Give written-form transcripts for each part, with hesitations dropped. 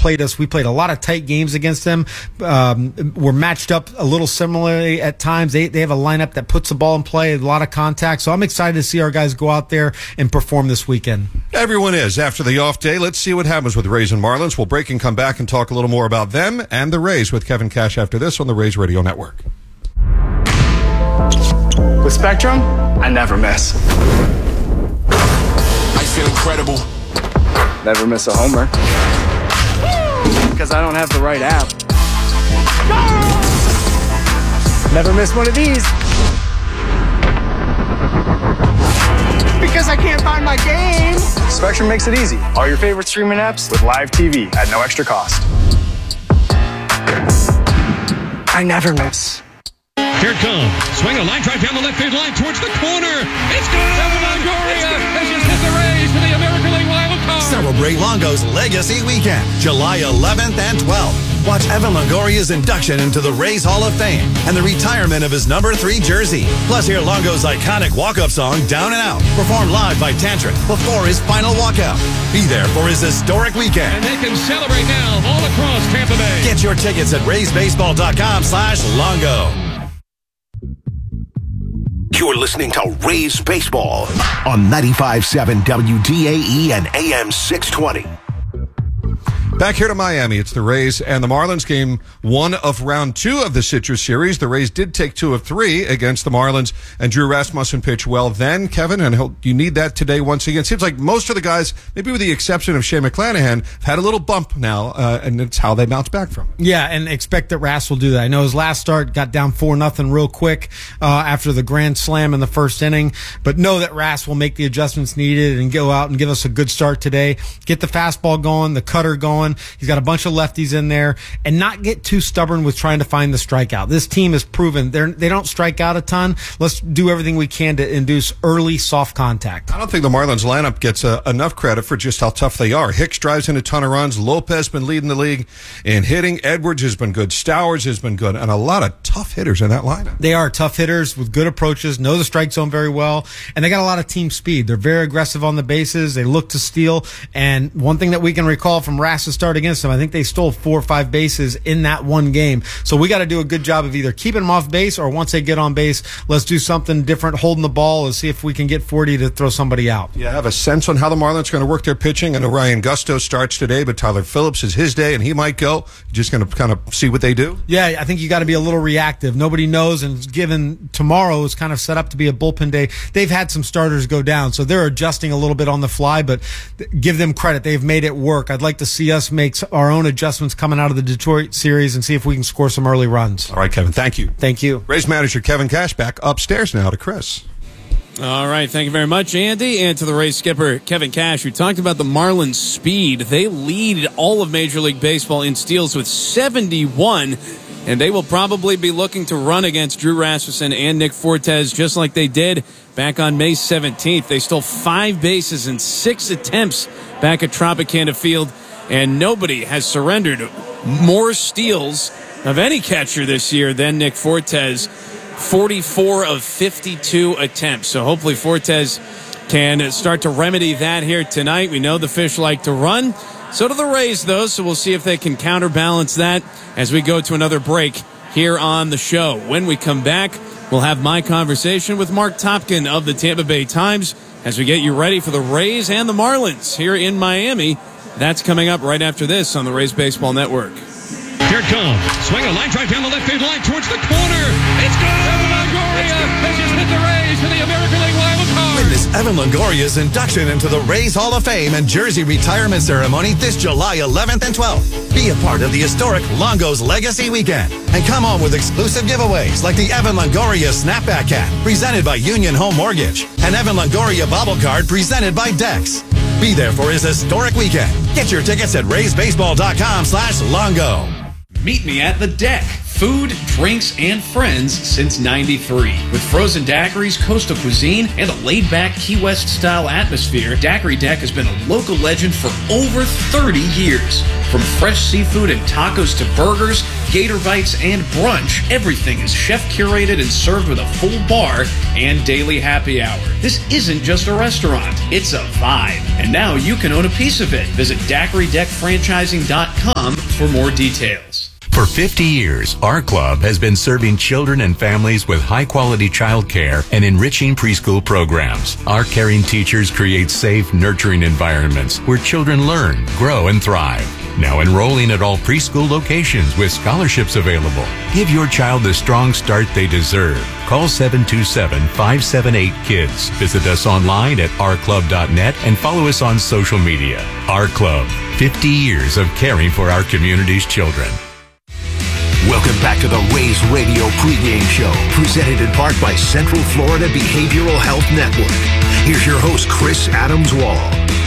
played us. We played a lot of tight games against them. We're matched up a little similarly at times. They have a lineup that puts the ball in play, a lot of contact. So I'm excited to see our guys go out there and perform this weekend. Everyone is. After the off day, let's see what happens with the Rays and Marlins. We'll break and come back and talk a little more about them and the Rays with Kevin Cash after this on the Rays Radio Network. With Spectrum, I never miss. I feel incredible. Never miss a homer. Because I don't have the right app. Never miss one of these. Because I can't find my game. Spectrum makes it easy. All your favorite streaming apps with live TV at no extra cost. I never miss. Here it comes. Swing a line drive down the left field line towards the corner. It's good! Evan Longoria has just hit the Rays for the American League wild card. Celebrate Longo's Legacy Weekend, July 11th and 12th. Watch Evan Longoria's induction into the Rays Hall of Fame and the retirement of his number 3 jersey. Plus, hear Longo's iconic walk-up song, Down and Out, performed live by Tantric before his final walkout. Be there for his historic weekend. And they can celebrate now all across Tampa Bay. Get your tickets at RaysBaseball.com/Longo. You're listening to Rays Baseball on 95.7 WDAE and AM 620. Back here to Miami, it's the Rays and the Marlins, game 1 of round 2 of the Citrus Series. The Rays did take 2 of 3 against the Marlins, and Drew Rasmussen pitched well then, Kevin, and you need that today once again. It seems like most of the guys, maybe with the exception of Shane McClanahan, have had a little bump now, and it's how they bounce back from. Yeah, and expect that Ras will do that. I know his last start got down 4-0 real quick after the grand slam in the first inning, but know that Ras will make the adjustments needed and go out and give us a good start today. Get the fastball going, the cutter going. He's got a bunch of lefties in there, and not get too stubborn with trying to find the strikeout. This team has proven they don't strike out a ton. Let's do everything we can to induce early soft contact. I don't think the Marlins lineup gets enough credit for just how tough they are. Hicks drives in a ton of runs. Lopez been leading the league in hitting. Edwards has been good. Stowers has been good, and a lot of tough hitters in that lineup. They are tough hitters with good approaches, know the strike zone very well, and they got a lot of team speed. They're very aggressive on the bases. They look to steal, and one thing that we can recall from Ras's start against them, I think they stole 4 or 5 bases in that one game. So we got to do a good job of either keeping them off base, or once they get on base, let's do something different, holding the ball, and see if we can get 40 to throw somebody out. Yeah, I have a sense on how the Marlins are going to work their pitching. I know Ryan Gusto starts today, but Tyler Phillips is his day, and he might go. Just going to kind of see what they do. Yeah, I think you got to be a little reactive. Nobody knows, and given tomorrow is kind of set up to be a bullpen day, they've had some starters go down, so they're adjusting a little bit on the fly, but give them credit. They've made it work. I'd like to see us make our own adjustments coming out of the Detroit series and see if we can score some early runs. All right, Kevin, thank you. Thank you. Rays manager Kevin Cash back upstairs now to Chris. All right, thank you very much, Andy, and to the Rays skipper, Kevin Cash, who talked about the Marlins' speed. They lead all of Major League Baseball in steals with 71, and they will probably be looking to run against Drew Rasmussen and Nick Fortes just like they did back on May 17th. They stole 5 bases in 6 attempts back at Tropicana Field, and nobody has surrendered more steals of any catcher this year than Nick Fortes. 44 of 52 attempts. So hopefully Fortes can start to remedy that here tonight. We know the Fish like to run. So do the Rays, though, so we'll see if they can counterbalance that as we go to another break here on the show. When we come back, we'll have my conversation with Mark Topkin of the Tampa Bay Times as we get you ready for the Rays and the Marlins here in Miami. That's coming up right after this on the Rays Baseball Network. Here it comes. Swing a line drive down the left field line towards the corner. It's good! Evan Longoria has just hit the Rays for the American League wild card. Witness Evan Longoria's induction into the Rays Hall of Fame and jersey retirement ceremony this July 11th and 12th. Be a part of the historic Longo's Legacy Weekend and come home with exclusive giveaways like the Evan Longoria Snapback Hat presented by Union Home Mortgage and Evan Longoria Bobble Card presented by Dex. Be there for his historic weekend. Get your tickets at RaysBaseball.com/Longo. Meet me at the deck. food, drinks, and friends since '93. With frozen daiquiris, coastal cuisine, and a laid-back Key West-style atmosphere, Daiquiri Deck has been a local legend for over 30 years. From fresh seafood and tacos to burgers, gator bites, and brunch, everything is chef-curated and served with a full bar and daily happy hour. This isn't just a restaurant, it's a vibe. And now you can own a piece of it. Visit DaiquiriDeckFranchising.com for more details. For 50 years, our club has been serving children and families with high-quality child care and enriching preschool programs. Our caring teachers create safe, nurturing environments where children learn, grow, and thrive. Now enrolling at all preschool locations with scholarships available. Give your child the strong start they deserve. Call 727-578-KIDS. Visit us online at ourclub.net and follow us on social media. Our Club, 50 years of caring for our community's children. Welcome back to the Rays Radio pregame show, presented in part by Central Florida Behavioral Health Network. Here's your host, Chris Adams-Wall.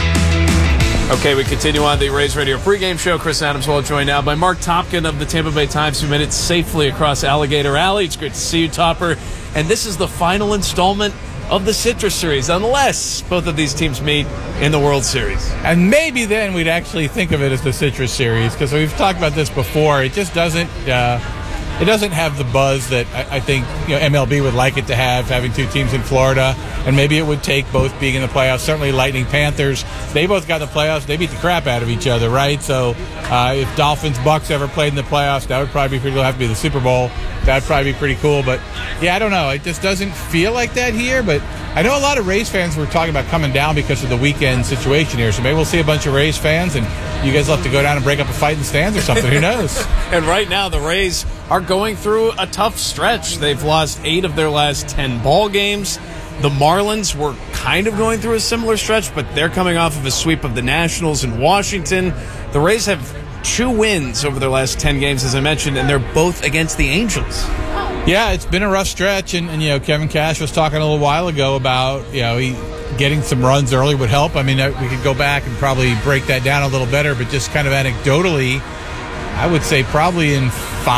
Okay, we continue on the Rays Radio pregame show. Chris Adams-Wall joined now by Mark Topkin of the Tampa Bay Times, who made it safely across Alligator Alley. It's great to see you, Topper. And this is the final installment of the Citrus Series, unless both of these teams meet in the World Series. And maybe then we'd actually think of it as the Citrus Series, because we've talked about this before. It just doesn't have the buzz that I think MLB would like it to have, having two teams in Florida. And maybe it would take both being in the playoffs. Certainly Lightning Panthers, they both got in the playoffs. They beat the crap out of each other, right? So if Dolphins Bucks ever played in the playoffs, that would probably be pretty cool. Have to be the Super Bowl. That would probably be pretty cool. But, yeah, I don't know. It just doesn't feel like that here. But I know a lot of Rays fans were talking about coming down because of the weekend situation here. So maybe we'll see a bunch of Rays fans, and you guys will have to go down and break up a fight in the stands or something. Who knows? And right now the Rays are going through a tough stretch. They've lost 8 of their last 10 ball games. The Marlins were kind of going through a similar stretch, but they're coming off of a sweep of the Nationals in Washington. The Rays have 2 wins over their last 10 games, as I mentioned, and they're both against the Angels. Yeah, it's been a rough stretch, and Kevin Cash was talking a little while ago about he getting some runs early would help. I mean, we could go back and probably break that down a little better, but just kind of anecdotally, I would say probably in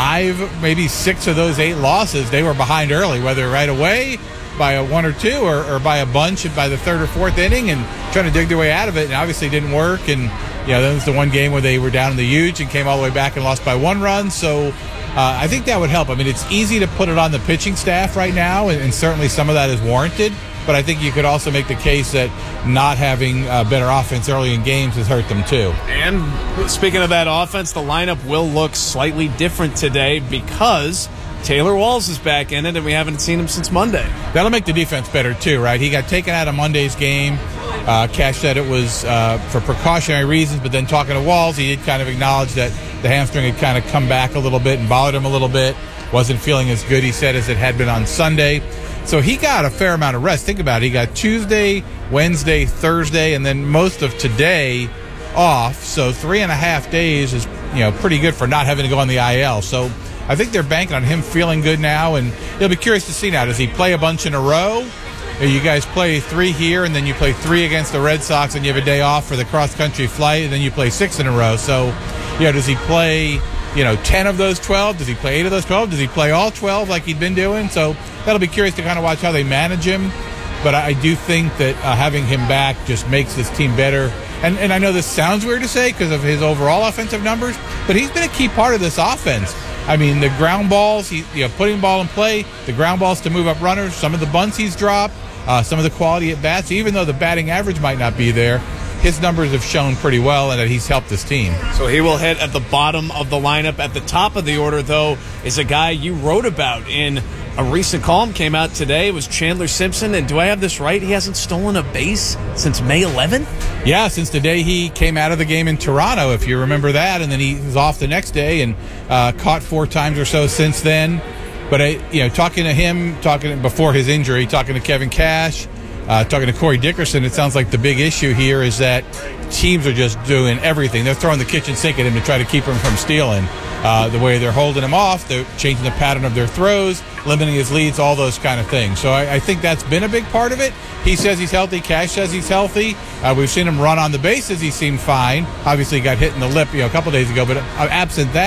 5, maybe 6 of those 8 losses, they were behind early, whether right away by a 1 or 2 or by a bunch by the 3rd or 4th inning, and trying to dig their way out of it, and obviously didn't work. And that was the one game where they were down in the huge and came all the way back and lost by 1 run. So I think that would help. I mean, it's easy to put it on the pitching staff right now, and certainly some of that is warranted. But I think you could also make the case that not having better offense early in games has hurt them too. And speaking of that offense, the lineup will look slightly different today because Taylor Walls is back in it, and we haven't seen him since Monday. That'll make the defense better too, right? He got taken out of Monday's game. Cash said it was for precautionary reasons, but then talking to Walls, he did kind of acknowledge that the hamstring had kind of come back a little bit and bothered him a little bit. Wasn't feeling as good, he said, as it had been on Sunday. So he got a fair amount of rest. Think about it. He got Tuesday, Wednesday, Thursday, and then most of today off. So 3.5 days is pretty good for not having to go on the IL. So I think they're banking on him feeling good now, and it'll be curious to see now. Does he play a bunch in a row? Or you guys play 3 here, and then you play 3 against the Red Sox, and you have a day off for the cross-country flight, and then you play 6 in a row. So, does he play, 10 of those 12? Does he play 8 of those 12? Does he play all 12 like he'd been doing? So that'll be curious to kind of watch how they manage him. But I do think that having him back just makes this team better. And I know this sounds weird to say because of his overall offensive numbers, but he's been a key part of this offense. I mean, the ground balls, putting ball in play, the ground balls to move up runners, some of the bunts he's dropped, some of the quality at bats, even though the batting average might not be there, his numbers have shown pretty well and that he's helped this team. So he will hit at the bottom of the lineup. At the top of the order, though, is a guy you wrote about in a recent column came out today. It was Chandler Simpson, and do I have this right? He hasn't stolen a base since May 11th? Yeah, since the day he came out of the game in Toronto, if you remember that, and then he was off the next day and caught 4 times or so since then. But talking to him, before his injury, talking to Kevin Cash, talking to Corey Dickerson, it sounds like the big issue here is that teams are just doing everything. They're throwing the kitchen sink at him to try to keep him from stealing. The way they're holding him off, they're changing the pattern of their throws, limiting his leads, all those kind of things. So I think that's been a big part of it. He says he's healthy. Cash says he's healthy. We've seen him run on the bases. He seemed fine. Obviously, he got hit in the lip a couple days ago, but absent that,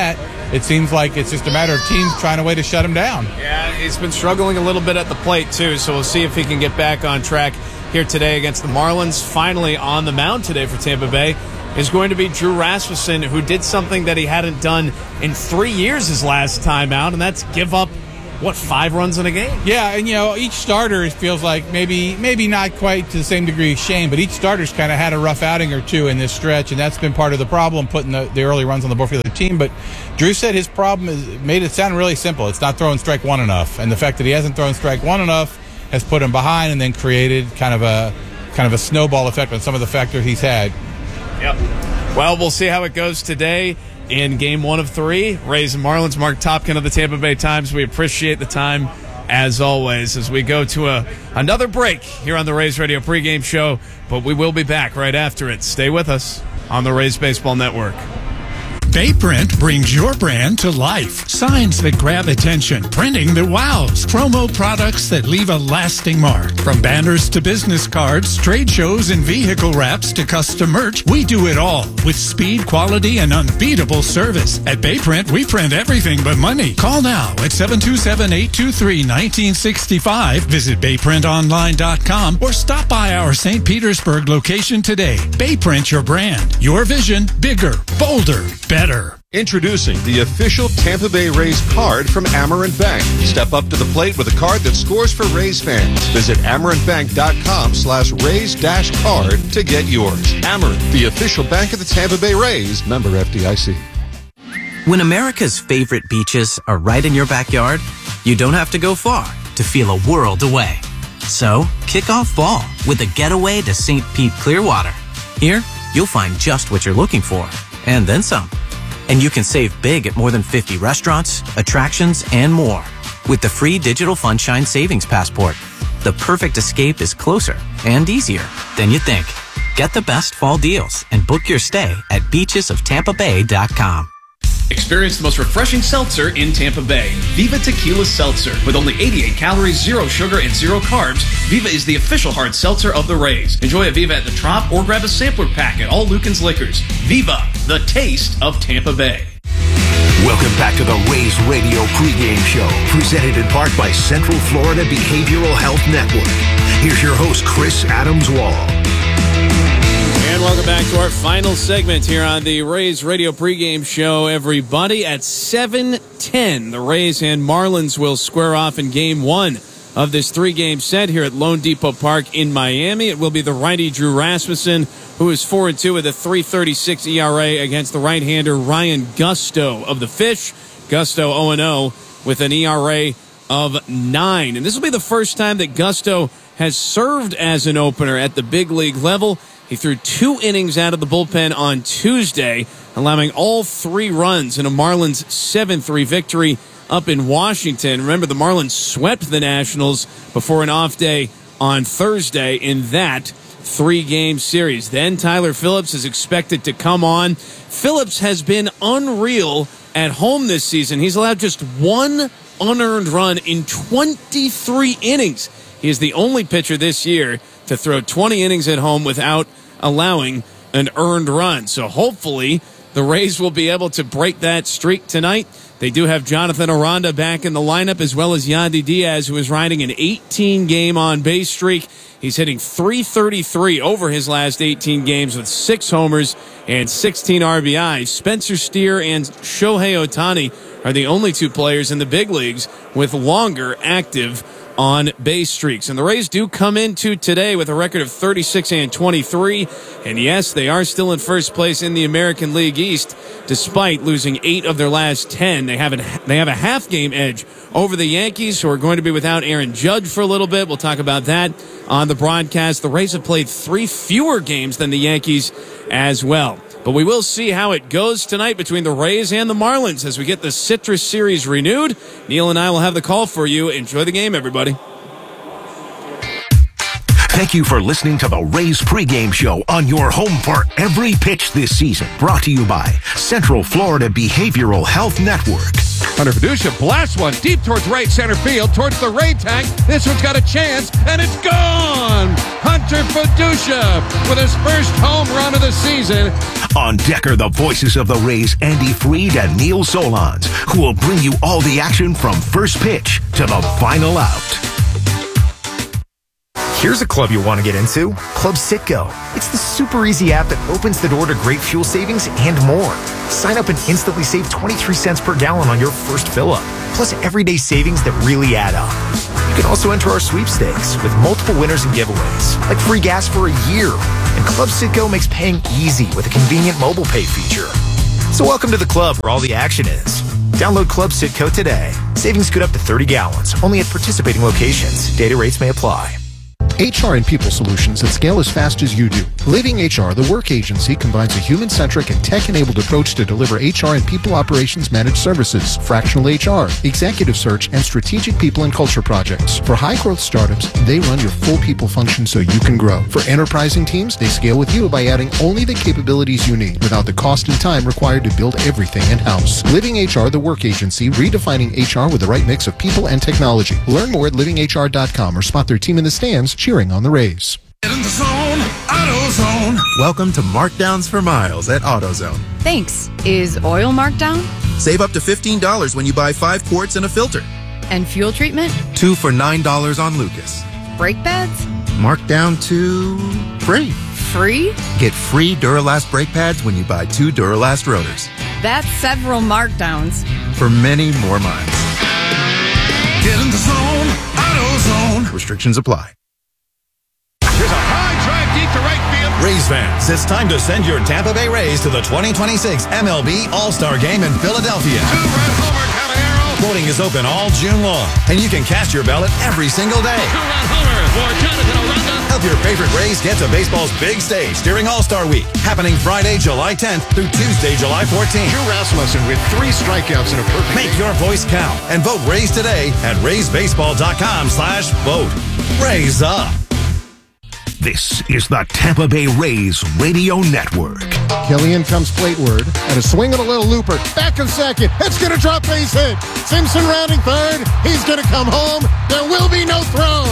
it seems like it's just a matter of teams trying a way to shut him down. Yeah, he's been struggling a little bit at the plate, too, so we'll see if he can get back on track here today against the Marlins. Finally on the mound today for Tampa Bay is going to be Drew Rasmussen, who did something that he hadn't done in 3 years his last time out, and that's give up, 5 runs in a game? Yeah, and each starter feels like maybe not quite to the same degree as Shane, but each starter's kind of had a rough outing or two in this stretch, and that's been part of the problem, putting the early runs on the board for the team. But Drew said his problem made it sound really simple. It's not throwing strike one enough, and the fact that he hasn't thrown strike one enough has put him behind, and then created kind of a snowball effect on some of the factors he's had. Yep. Well, we'll see how it goes today in Game 1 of 3. Rays and Marlins. Mark Topkin of the Tampa Bay Times. We appreciate the time, as always, as we go to another break here on the Rays Radio pregame show. But we will be back right after it. Stay with us on the Rays Baseball Network. Bayprint brings your brand to life. Signs that grab attention, printing that wows, promo products that leave a lasting mark. From banners to business cards, trade shows and vehicle wraps to custom merch, we do it all with speed, quality, and unbeatable service. At Bayprint, we print everything but money. Call now at 727-823-1965. Visit bayprintonline.com or stop by our St. Petersburg location today. Bayprint your brand. Your vision, bigger, bolder, better. Introducing the official Tampa Bay Rays card from Amerant Bank. Step up to the plate with a card that scores for Rays fans. Visit amerantbank.com/Rays-card to get yours. Amerant, the official bank of the Tampa Bay Rays. Member FDIC. When America's favorite beaches are right in your backyard, you don't have to go far to feel a world away. So, kick off fall with a getaway to St. Pete Clearwater. Here, you'll find just what you're looking for, and then some. And you can save big at more than 50 restaurants, attractions, and more with the free digital Funshine Savings Passport. The perfect escape is closer and easier than you think. Get the best fall deals and book your stay at beachesoftampabay.com. Experience the most refreshing seltzer in Tampa Bay. Viva Tequila Seltzer. With only 88 calories, 0 sugar, and 0 carbs, Viva is the official hard seltzer of the Rays. Enjoy a Viva at the Trop or grab a sampler pack at all Lucan's Liquors. Viva, the taste of Tampa Bay. Welcome back to the Rays Radio pregame show, presented in part by Central Florida Behavioral Health Network. Here's your host, Chris Adams-Wall. And welcome back to our final segment here on the Rays Radio pregame show, everybody. At 7:10, the Rays and Marlins will square off in Game 1 of this 3-game set here at Lone Depot Park in Miami. It will be the righty Drew Rasmussen, who is 4-2 with a 3.36 ERA against the right-hander Ryan Gusto of the Fish. Gusto 0-0 with an ERA of 9. And this will be the first time that Gusto has served as an opener at the big league level. He threw 2 innings out of the bullpen on Tuesday, allowing all 3 runs in a Marlins 7-3 victory up in Washington. Remember, the Marlins swept the Nationals before an off day on Thursday in that 3-game series. Then Tyler Phillips is expected to come on. Phillips has been unreal at home this season. He's allowed just 1 unearned run in 23 innings. He is the only pitcher this year to throw 20 innings at home without allowing an earned run. So hopefully the Rays will be able to break that streak tonight. They do have Jonathan Aranda back in the lineup, as well as Yandy Diaz, who is riding an 18-game on-base streak. He's hitting .333 over his last 18 games with 6 homers and 16 RBIs. Spencer Steer and Shohei Ohtani are the only 2 players in the big leagues with longer active on-base streaks. And the Rays do come into today with a record of 36-23. And yes, they are still in first place in the American League East, despite losing 8 of their last 10. They have a half-game edge over the Yankees, who are going to be without Aaron Judge for a little bit. We'll talk about that on the broadcast. The Rays have played 3 fewer games than the Yankees as well. But we will see how it goes tonight between the Rays and the Marlins as we get the Citrus Series renewed. Neil and I will have the call for you. Enjoy the game, everybody. Thank you for listening to the Rays pregame show on your home for every pitch this season. Brought to you by Central Florida Behavioral Health Network. Hunter Fiducia blasts one deep towards right center field, towards the Ray tank. This one's got a chance, and it's gone! Hunter Fiducia with his first home run of the season. On deck are the voices of the Rays, Andy Freed and Neil Solondz, who will bring you all the action from first pitch to the final out. Here's a club you'll want to get into, Club Citgo. It's the super easy app that opens the door to great fuel savings and more. Sign up and instantly save 23 cents per gallon on your first fill-up, plus everyday savings that really add up. You can also enter our sweepstakes with multiple winners and giveaways, like free gas for a year. And Club Citgo makes paying easy with a convenient mobile pay feature. So welcome to the club where all the action is. Download Club Citgo today. Savings good up to 30 gallons, only at participating locations. Data rates may apply. HR and People Solutions that scale as fast as you do. Living HR, the work agency, combines a human-centric and tech-enabled approach to deliver HR and people operations managed services, fractional HR, executive search, and strategic people and culture projects. For high-growth startups, they run your full people function so you can grow. For enterprising teams, they scale with you by adding only the capabilities you need without the cost and time required to build everything in-house. Living HR, the work agency, redefining HR with the right mix of people and technology. Learn more at livingur.com or spot their team in the stands cheering on the Rays. Get in the zone, AutoZone. Welcome to Markdowns for Miles at AutoZone. Thanks. Is oil marked down? Save up to $15 when you buy 5 quarts and a filter. And fuel treatment? 2 for $9 on Lucas. Brake pads? Marked down to free. Free? Get free Duralast brake pads when you buy 2 Duralast rotors. That's several markdowns. For many more miles. Get in the zone, AutoZone. Restrictions apply. Here's a high drive deep to right field. Rays fans, it's time to send your Tampa Bay Rays to the 2026 MLB All-Star Game in Philadelphia. Two-run homer, Caballero. Voting is open all June long, and you can cast your ballot every single day. Two-run homer for Jonathan Aranda. Help your favorite Rays get to baseball's big stage during All-Star Week, happening Friday, July 10th through Tuesday, July 14th. Drew Rasmussen with 3 strikeouts in a perfect Make your voice count and vote Rays today at raysbaseball.com/vote. Rays up. This is the Tampa Bay Rays Radio Network. Killian comes plateward, and a swing and a little looper. Back of second. It's going to drop base hit. Simpson rounding third. He's going to come home. There will be no throw.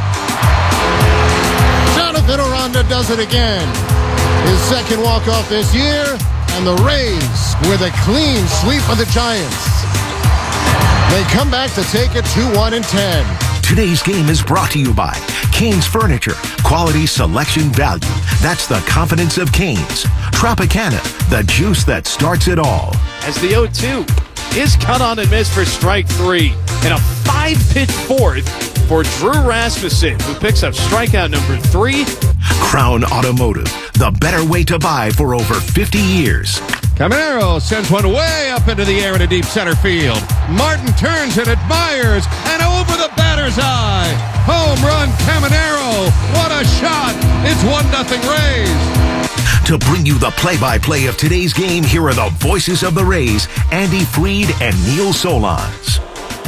Jonathan Aranda does it again. His second walk-off this year, and the Rays with a clean sweep of the Giants. They come back to take it 2-1-10. Today's game is brought to you by Canes Furniture. Quality, selection, value. That's the confidence of Canes. Tropicana, the juice that starts it all. As the 0-2 is cut on and missed for strike 3. And a 5-pitch fourth for Drew Rasmussen, who picks up strikeout number 3. Crown Automotive, the better way to buy for over 50 years. Caminero sends one way up into the air in a deep center field. Martin turns and admires, and over the batter's eye. Home run, Caminero. What a shot. It's 1-0 Rays. To bring you the play-by-play of today's game, here are the voices of the Rays, Andy Freed and Neil Solondz.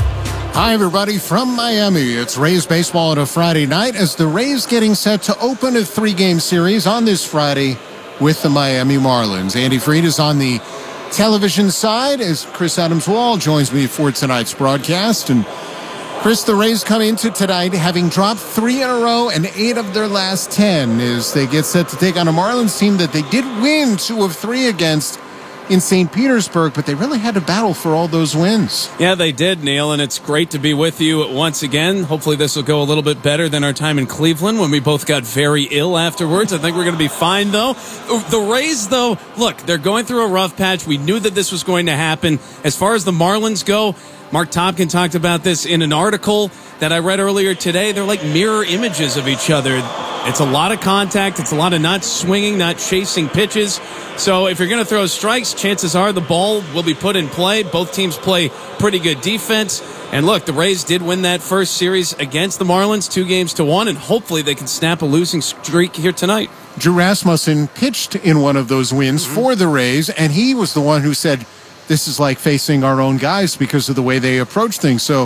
Hi, everybody, from Miami. It's Rays baseball on a Friday night as the Rays getting set to open a 3-game series on this Friday with the Miami Marlins. Andy Freed is on the television side as Chris Adams-Wall joins me for tonight's broadcast. And Chris, the Rays come into tonight having dropped 3 in a row and 8 of their last 10 as they get set to take on a Marlins team that they did win 2 of 3 against in St. Petersburg, but they really had to battle for all those wins. Yeah, they did, Neil, and it's great to be with you once again. Hopefully this will go a little bit better than our time in Cleveland when we both got very ill afterwards. I think we're going to be fine, though. The Rays, though, look, they're going through a rough patch. We knew that this was going to happen. As far as the Marlins go, Mark Topkin talked about this in an article that I read earlier today. They're like mirror images of each other. It's a lot of contact. It's a lot of not swinging, not chasing pitches. So if you're going to throw strikes, chances are the ball will be put in play. Both teams play pretty good defense. And look, the Rays did win that first series against the Marlins, 2-1, and hopefully they can snap a losing streak here tonight. Drew Rasmussen pitched in one of those wins for the Rays, and he was the one who said, this is like facing our own guys because of the way they approach things. So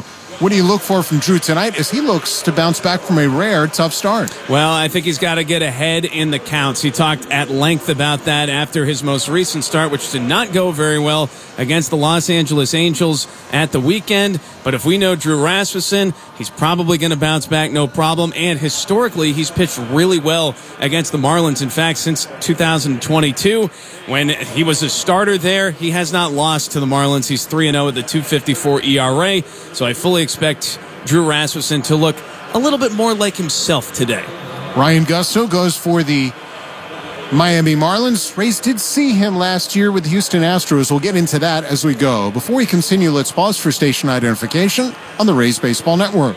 What do you look for from Drew tonight as he looks to bounce back from a rare, tough start? Well, I think he's got to get ahead in the counts. He talked at length about that after his most recent start, which did not go very well against the Los Angeles Angels at the weekend. But if we know Drew Rasmussen, he's probably going to bounce back, no problem. And historically, he's pitched really well against the Marlins. In fact, since 2022, when he was a starter there, he has not lost to the Marlins. He's 3-0 with a 2.54 ERA. So I fully expect Drew Rasmussen to look a little bit more like himself today. Ryan Gusto goes for the Miami Marlins. Rays did see him last year with the Houston Astros. We'll get into that as we go. Before we continue, let's pause for station identification on the Rays Baseball Network.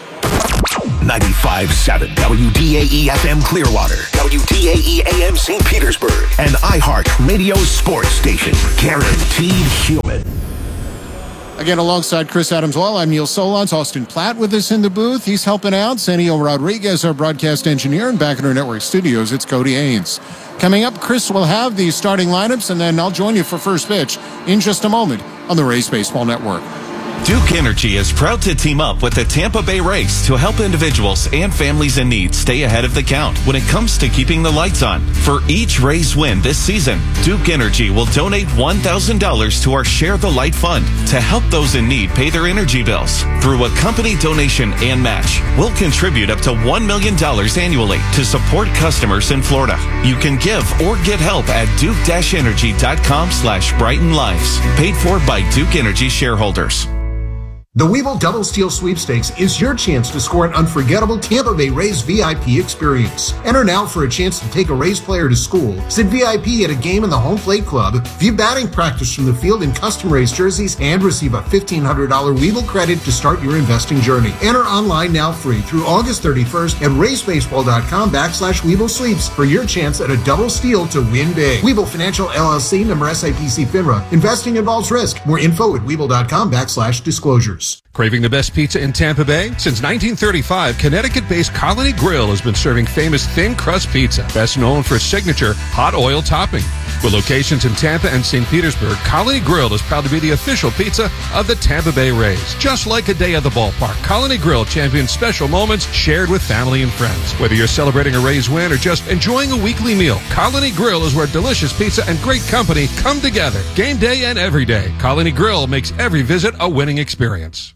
95.7 WDAE FM Clearwater, WDAE AM St. Petersburg, and iHeart Radio Sports Station. Guaranteed human. Again, alongside Chris Adams-Well, I'm Neil Solondz. Austin Platt with us in the booth. He's helping out. Senio Rodriguez, our broadcast engineer, and back in our network studios, it's Cody Haynes. Coming up, Chris will have the starting lineups, and then I'll join you for first pitch in just a moment on the Rays Baseball Network. Duke Energy is proud to team up with the Tampa Bay Rays to help individuals and families in need stay ahead of the count when it comes to keeping the lights on. For each Rays win this season, Duke Energy will donate $1,000 to our Share the Light Fund to help those in need pay their energy bills. Through a company donation and match, we'll contribute up to $1 million annually to support customers in Florida. You can give or get help at duke-energy.com/Brighten Lives. Paid for by Duke Energy shareholders. The Webull Double Steal Sweepstakes is your chance to score an unforgettable Tampa Bay Rays VIP experience. Enter now for a chance to take a Rays player to school, sit VIP at a game in the home plate club, view batting practice from the field in custom Rays jerseys, and receive a $1,500 Webull credit to start your investing journey. Enter online now free through August 31st at RaysBaseball.com/Webull Sweeps for your chance at a double steal to win big. Webull Financial LLC, member SIPC FINRA. Investing involves risk. More info at Webull.com/disclosures. Craving the best pizza in Tampa Bay? Since 1935, Connecticut-based Colony Grill has been serving famous thin crust pizza, best known for its signature hot oil topping. With locations in Tampa and St. Petersburg, Colony Grill is proud to be the official pizza of the Tampa Bay Rays. Just like a day at the ballpark, Colony Grill champions special moments shared with family and friends. Whether you're celebrating a Rays win or just enjoying a weekly meal, Colony Grill is where delicious pizza and great company come together. Game day and every day, Colony Grill makes every visit a winning experience.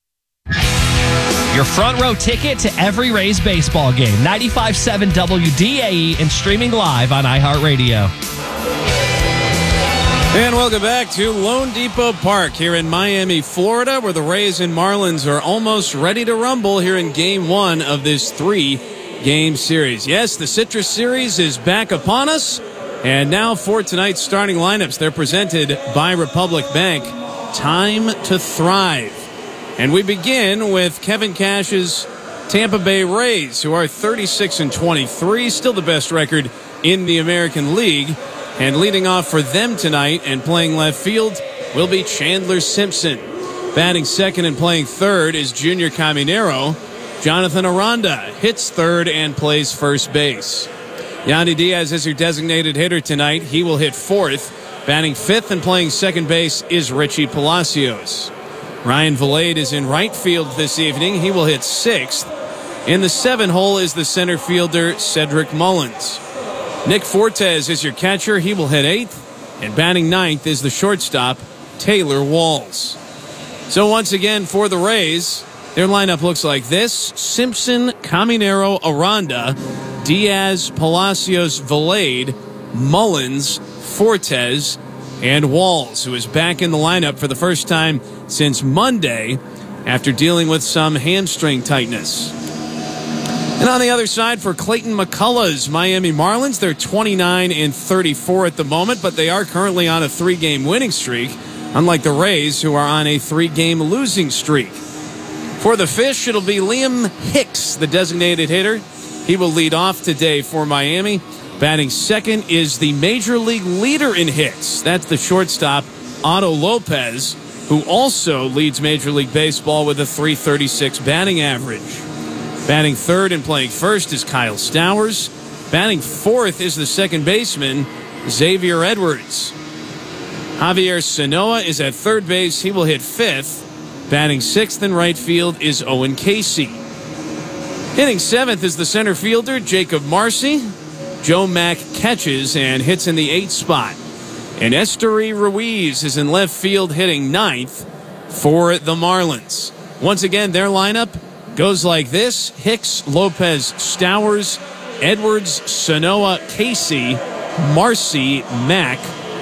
Your front row ticket to every Rays baseball game. 95.7 WDAE and streaming live on iHeartRadio. And welcome back to Lone Depot Park here in Miami, Florida, where the Rays and Marlins are almost ready to rumble here in Game 1 of this 3-game series. Yes, the Citrus Series is back upon us. And now for tonight's starting lineups, they're presented by Republic Bank. Time to thrive. And we begin with Kevin Cash's Tampa Bay Rays, who are 36-23, still the best record in the American League. And leading off for them tonight and playing left field will be Chandler Simpson. Batting second and playing third is Junior Caminero. Jonathan Aranda hits third and plays first base. Yandy Diaz is your designated hitter tonight. He will hit fourth. Batting fifth and playing second base is Richie Palacios. Ryan Vilade is in right field this evening. He will hit sixth. In the 7 hole is the center fielder Cedric Mullins. Nick Fortes is your catcher. He will hit eighth. And batting ninth is the shortstop Taylor Walls. So once again for the Rays, their lineup looks like this: Simpson, Caminero, Aranda, Diaz, Palacios, Vilade, Mullins, Fortes, and Walls, who is back in the lineup for the first time since Monday after dealing with some hamstring tightness. And on the other side for Clayton McCullough's Miami Marlins, they're 29-34 at the moment, but they are currently on a 3-game winning streak, unlike the Rays, who are on a 3-game losing streak. For the Fish, it'll be Liam Hicks, the designated hitter. He will lead off today for Miami. Batting second is the Major League leader in hits. That's the shortstop, Otto Lopez, who also leads Major League Baseball with a .336 batting average. Batting third and playing first is Kyle Stowers. Batting fourth is the second baseman, Xavier Edwards. Javier Sanoa is at third base. He will hit fifth. Batting 6th in right field is Owen Casey. Hitting 7th is the center fielder, Jacob Marcy. Joe Mack catches and hits in the 8th spot. And Esteury Ruiz is in left field hitting 9th for the Marlins. Once again, their lineup goes like this: Hicks, Lopez, Stowers, Edwards, Sanoa, Casey, Marcy, Mack,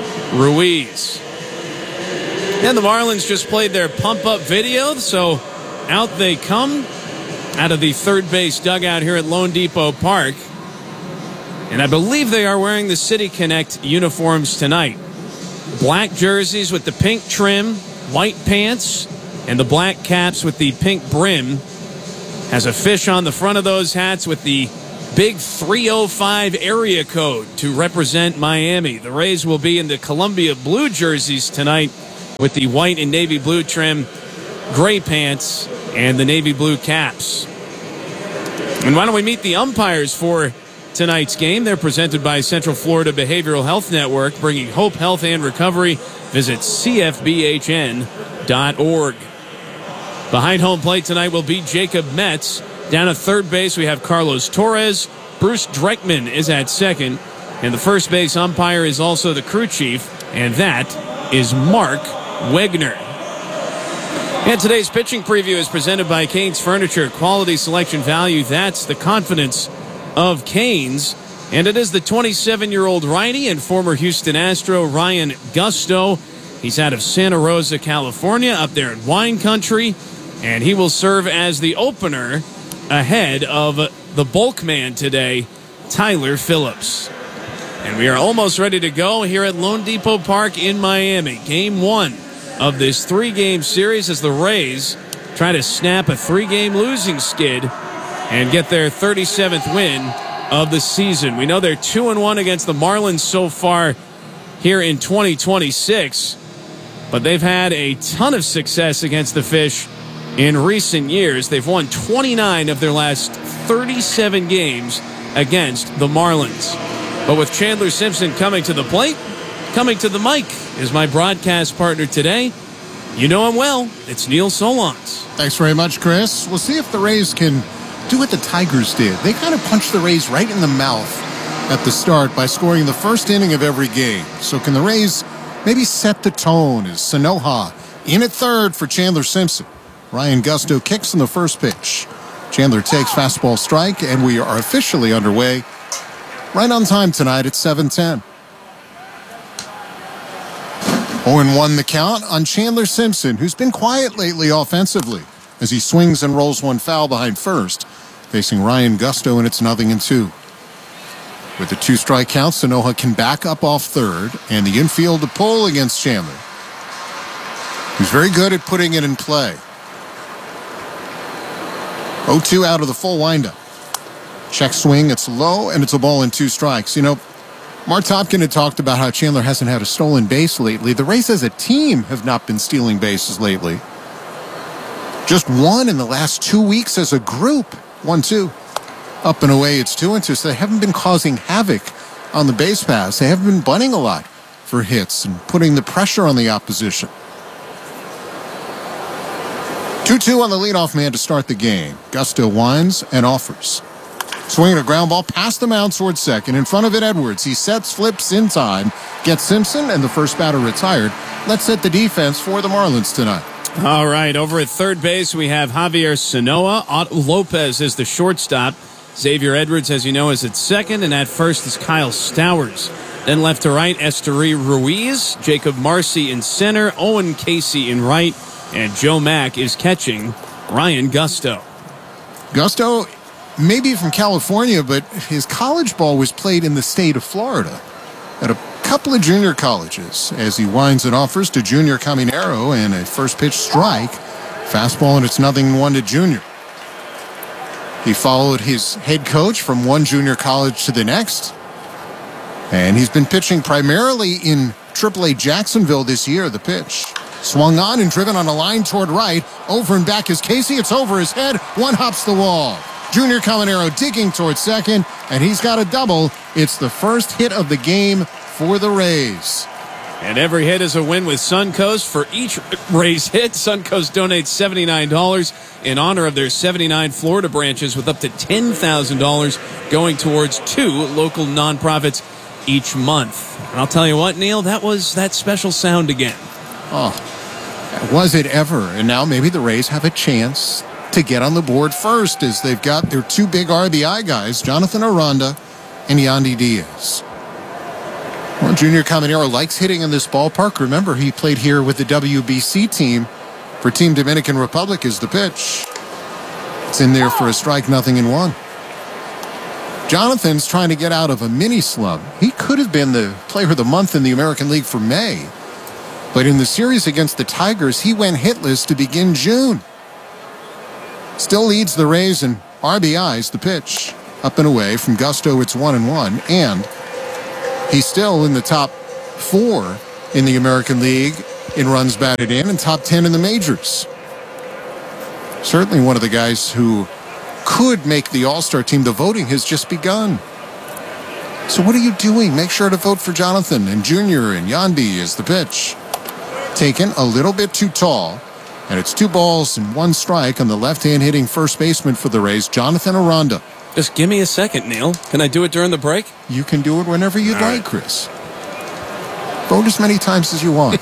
Ruiz. And the Marlins just played their pump-up video, so out they come out of the third base dugout here at Lone Depot Park. And I believe they are wearing the City Connect uniforms tonight. Black jerseys with the pink trim, white pants, and the black caps with the pink brim. Has a fish on the front of those hats with the big 305 area code to represent Miami. The Rays will be in the Columbia blue jerseys tonight with the white and navy blue trim, gray pants, and the navy blue caps. And why don't we meet the umpires for tonight's game? They're presented by Central Florida Behavioral Health Network, bringing hope, health, and recovery. Visit cfbhn.org. Behind home plate tonight will be Jacob Metz. Down at third base, we have Carlos Torres. Bruce Dreckman is at second. And the first base umpire is also the crew chief, and that is Mark Wegner. And today's pitching preview is presented by Canes Furniture. Quality, selection, value. That's the confidence of Canes. And it is the 27-year-old righty and former Houston Astro, Ryan Gusto. He's out of Santa Rosa, California, up there in wine country. And he will serve as the opener ahead of the bulk man today, Tyler Phillips. And we are almost ready to go here at Lone Depot Park in Miami. Game 1 of this 3-game series as the Rays try to snap a 3-game losing skid and get their 37th win of the season. We know they're 2-1 against the Marlins so far here in 2026, but they've had a ton of success against the Fish in recent years. They've won 29 of their last 37 games against the Marlins. But with Chandler Simpson coming to the plate, coming to the mic is my broadcast partner today. You know him well. It's Neil Solondz. Thanks very much, Chris. We'll see if the Rays can do what the Tigers did. They kind of punched the Rays right in the mouth at the start by scoring the first inning of every game. So can the Rays maybe set the tone as Sanoha in at third for Chandler Simpson? Ryan Gusto kicks in the first pitch. Chandler takes fastball strike, and we are officially underway right on time tonight at 7:10. 0-1 the count on Chandler Simpson, who's been quiet lately offensively as he swings and rolls one foul behind first, facing Ryan Gusto, and it's 0-2. With the 2-strike count, Sanoha can back up off third, and the infield to pull against Chandler. He's very good at putting it in play. 0-2 out of the full windup. Check swing, it's low, and it's a ball and 2 strikes. You know, Mark Topkin had talked about how Chandler hasn't had a stolen base lately. The Rays as a team have not been stealing bases lately. Just one in the last 2 weeks as a group. 1-2. Up and away, it's 2-2. So they haven't been causing havoc on the base paths. They haven't been bunting a lot for hits and putting the pressure on the opposition. 2-2 on the leadoff man to start the game. Gusto winds and offers. Swinging a ground ball past the mound towards second. In front of it, Edwards. He sets, flips in time, gets Simpson, and the first batter retired. Let's set the defense for the Marlins tonight. All right, over at third base, we have Javier Sanoa. Otto Lopez is the shortstop. Xavier Edwards, as you know, is at second, and at first is Kyle Stowers. Then left to right, Esteury Ruiz, Jacob Marcy in center, Owen Casey in right, and Joe Mack is catching Ryan Gusto. Gusto, maybe from California, but his college ball was played in the state of Florida at a couple of junior colleges as he winds and offers to Junior Caminero, and a first pitch strike. Fastball, and it's 0-1 to Junior. He followed his head coach from one junior college to the next, and he's been pitching primarily in AAA Jacksonville this year. The pitch swung on and driven on a line toward right. Over and back is Casey. It's over his head. One hops the wall. Junior Caminero digging towards second, and he's got a double. It's the first hit of the game for the Rays. And every hit is a win with Suncoast. For each Rays hit, Suncoast donates $79 in honor of their 79 Florida branches, with up to $10,000 going towards 2 local nonprofits each month. And I'll tell you what, Neil, that was that special sound again. Oh, was it ever? And now maybe the Rays have a chance to get on the board first, as they've got their 2 big RBI guys, Jonathan Aranda and Yandy Diaz. Well, Junior Caminero likes hitting in this ballpark. Remember, he played here with the WBC team for Team Dominican Republic as the pitch. It's in there for a strike, 0-1. Jonathan's trying to get out of a mini slump. He could have been the player of the month in the American League for May. But in the series against the Tigers, he went hitless to begin June. Still leads the Rays in RBIs, the pitch. Up and away from Gusto, it's 1-1. And he's still in the top 4 in the American League in runs batted in and top 10 in the majors. Certainly one of the guys who could make the All-Star team. The voting has just begun. So what are you doing? Make sure to vote for Jonathan and Junior and Yandy as the pitch. Taken a little bit too tall. And it's 2 balls and 1 strike on the left-hand hitting first baseman for the Rays, Jonathan Aranda. Just give me a second, Neil. Can I do it during the break? You can do it whenever you'd like, Chris. Vote as many times as you want.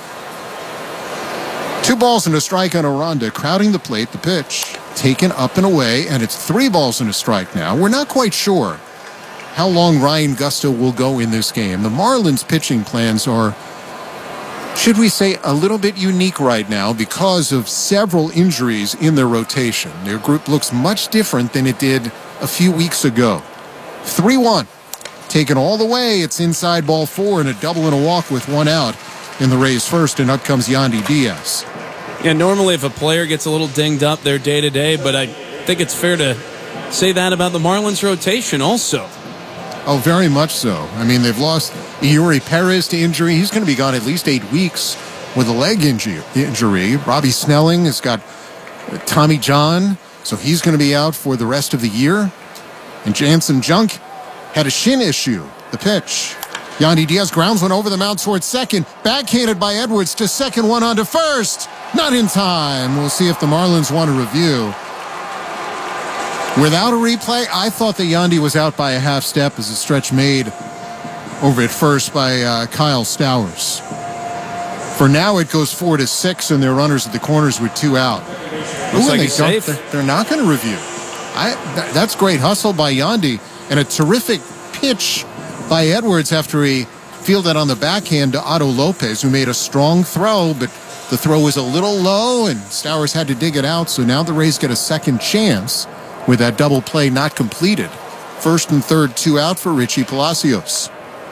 2 balls and a strike on Aranda, crowding the plate, the pitch. Taken up and away, and it's 3 balls and a strike now. We're not quite sure how long Ryan Gusto will go in this game. The Marlins pitching plans are, should we say, a little bit unique right now because of several injuries in their rotation. Their group looks much different than it did a few weeks ago. 3-1. Taken all the way. It's inside ball 4 and a double and a walk with 1 out in the Rays first, and up comes Yandy Diaz. Yeah, normally if a player gets a little dinged up, they're day-to-day, but I think it's fair to say that about the Marlins rotation also. Oh, very much so. I mean, they've lost Yuri Perez to injury. He's going to be gone at least 8 weeks with a leg injury. Robbie Snelling has got Tommy John, so he's going to be out for the rest of the year. And Jansen Junk had a shin issue. The pitch. Yandy Diaz grounds one over the mound towards second. Backhanded by Edwards to second, one on to first. Not in time. We'll see if the Marlins want a review. Without a replay, I thought that Yandy was out by a half step as a stretch made over at first by Kyle Stowers. For now, it goes 4-6, and their runners at the corners with 2 out. Looks like he's safe. They're not going to review. That's great hustle by Yandy, and a terrific pitch by Edwards after he fielded on the backhand to Otto Lopez, who made a strong throw, but the throw was a little low, and Stowers had to dig it out, so now the Rays get a second chance with that double play not completed. First and third, 2 out for Richie Palacios.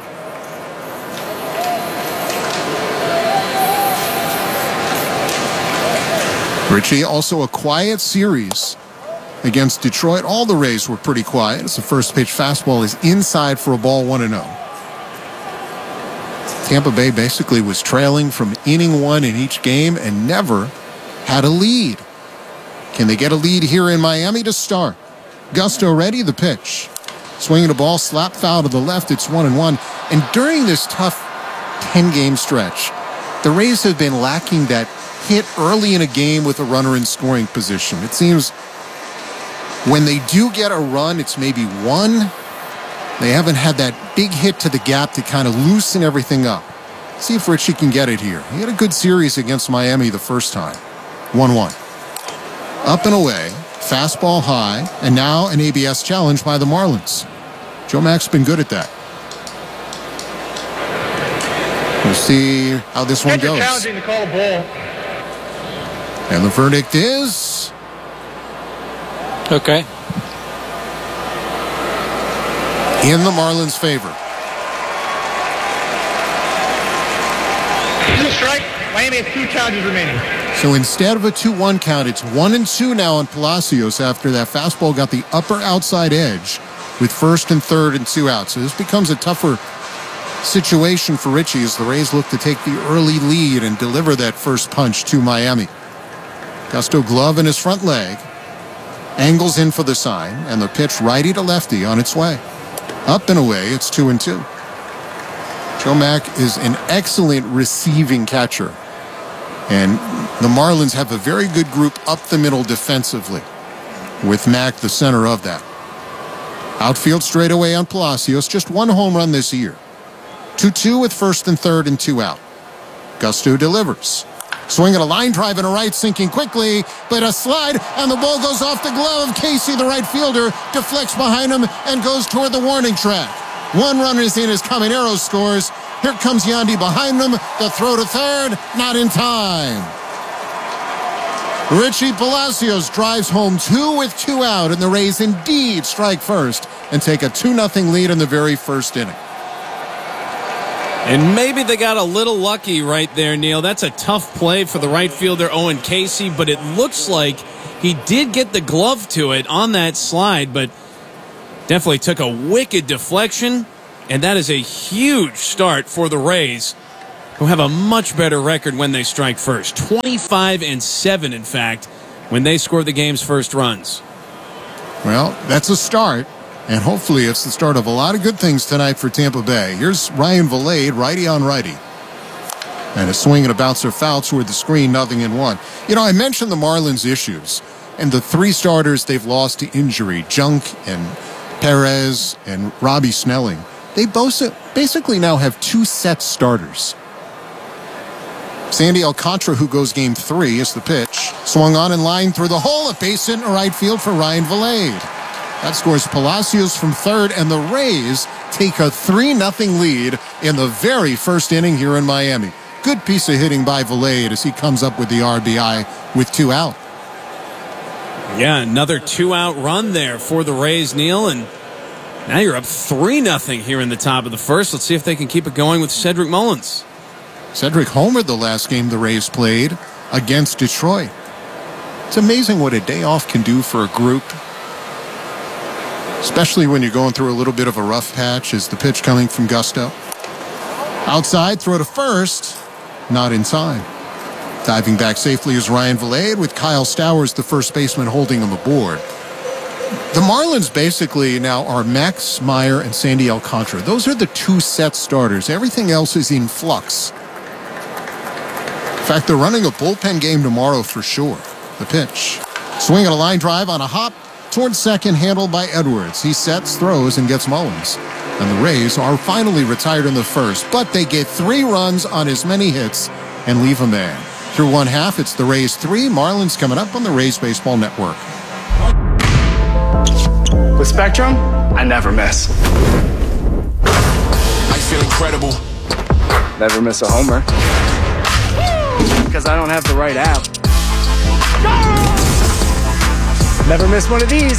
Richie, also a quiet series against Detroit. All the Rays were pretty quiet as the first pitch fastball is inside for a ball, 1-0. Tampa Bay basically was trailing from inning 1 in each game and never had a lead. Can they get a lead here in Miami to start? Gusto ready, the pitch. Swinging the ball, slap foul to the left, it's 1-1. And during this tough 10-game stretch, the Rays have been lacking that hit early in a game with a runner in scoring position. It seems when they do get a run, it's maybe 1. They haven't had that big hit to the gap to kind of loosen everything up. See if Richie can get it here. He had a good series against Miami the first time. 1-1. Up and away, fastball high, and now an ABS challenge by the Marlins. Joe Mack's been good at that. We'll see how this one goes. Challenging to call a ball. And the verdict is... Okay. in the Marlins' favor. This is a strike. Miami has 2 challenges remaining. So instead of a 2-1 count, it's 1-2 now on Palacios after that fastball got the upper outside edge with first and third and 2 outs. So this becomes a tougher situation for Richie as the Rays look to take the early lead and deliver that first punch to Miami. Gusto glove in his front leg. Angles in for the sign, and the pitch righty to lefty on its way. Up and away, it's 2-2. Joe Mack is an excellent receiving catcher. And the Marlins have a very good group up the middle defensively, with Mack the center of that. Outfield straightaway on Palacios, just one home run this year. 2-2 with first and third and 2 out. Gusto delivers. Swinging a line drive and a right, sinking quickly, but a slide, and the ball goes off the glove of Casey, the right fielder, deflects behind him and goes toward the warning track. One runner is in as Caminero scores. Here comes Yandy behind them. The throw to third, not in time. Richie Palacios drives home 2 with 2 out, and the Rays indeed strike first and take a 2-0 lead in the very first inning. And maybe they got a little lucky right there, Neil. That's a tough play for the right fielder, Owen Casey, but it looks like he did get the glove to it on that slide, but definitely took a wicked deflection, and that is a huge start for the Rays, who have a much better record when they strike first. 25-7, in fact, when they score the game's first runs. Well, that's a start, and hopefully it's the start of a lot of good things tonight for Tampa Bay. Here's Ryan Vilade, righty on righty. And a swing and a bouncer foul toward the screen, 0-1. You know, I mentioned the Marlins' issues, and the 3 starters they've lost to injury, Junk and Perez and Robbie Snelling. They both basically now have 2 set starters. Sandy Alcantara, who goes game 3, is the pitch. Swung on in line through the hole. A base hit in right field for Ryan Vilade. That scores Palacios from third, and the Rays take a 3-0 lead in the very first inning here in Miami. Good piece of hitting by Vilade as he comes up with the RBI with 2 out. Yeah, another 2-out run there for the Rays, Neil, and now you're up 3-0 here in the top of the first. Let's see if they can keep it going with Cedric Mullins. Cedric homered the last game the Rays played against Detroit. It's amazing what a day off can do for a group, especially when you're going through a little bit of a rough patch. Is the pitch coming from Gusto? Outside, throw to first, not in time. Diving back safely is Ryan Vilade, with Kyle Stowers, the first baseman, holding him aboard. The Marlins basically now are Max Meyer and Sandy Alcantara. Those are the 2 set starters. Everything else is in flux. In fact, they're running a bullpen game tomorrow for sure. The pitch. Swinging a line drive on a hop towards second, handled by Edwards. He sets, throws, and gets Mullins. And the Rays are finally retired in the first, but they get 3 runs on as many hits and leave a man. Through 1/2, it's the Rays 3, Marlins coming up on the Rays Baseball Network. With Spectrum, I never miss. I feel incredible. Never miss a homer. Because I don't have the right app. Never miss one of these.